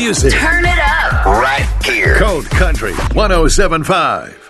music. Turn it up. Right here. Cold Country 107.5.